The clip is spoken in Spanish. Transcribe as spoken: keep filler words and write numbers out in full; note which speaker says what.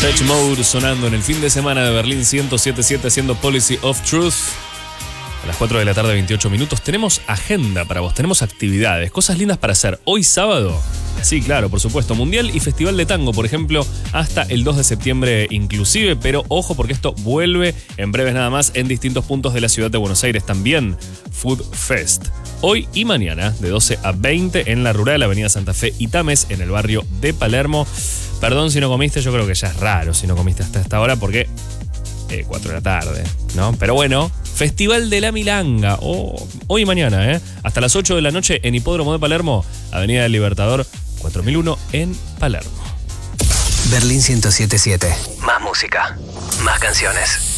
Speaker 1: Depeche Mode sonando en el fin de semana de Berlín ciento siete punto siete haciendo Policy of Truth. A las cuatro de la tarde, veintiocho minutos. Tenemos agenda para vos, tenemos actividades, cosas lindas para hacer. Hoy sábado, sí, claro, por supuesto, Mundial y Festival de Tango, por ejemplo, hasta el dos de septiembre inclusive, pero ojo porque esto vuelve en breves nada más en distintos puntos de la ciudad de Buenos Aires también. Food Fest. Hoy y mañana, de doce a veinte, en la Rural, Avenida Santa Fe y Tames, en el barrio de Palermo. Perdón si no comiste, yo creo que ya es raro si no comiste hasta esta hora porque eh, cuatro de la tarde, ¿no? Pero bueno, Festival de la Milanga, oh, hoy y mañana, ¿eh? Hasta las ocho de la noche en Hipódromo de Palermo, Avenida del Libertador cuatro mil uno en Palermo.
Speaker 2: Berlín ciento siete punto siete. Más música, más canciones.